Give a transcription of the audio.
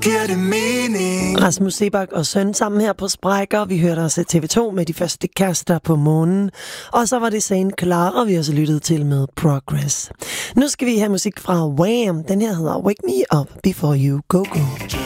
giver det mening. Rasmus Seebach og søn sammen her på Sprækker. Vi hørte også TV2 med de første kaster på månen. Og så var det Saint Clara, vi også lyttede til med Progress. Nu skal vi have musik fra Wham! Den her hedder Wake Me Up Before You Go Go.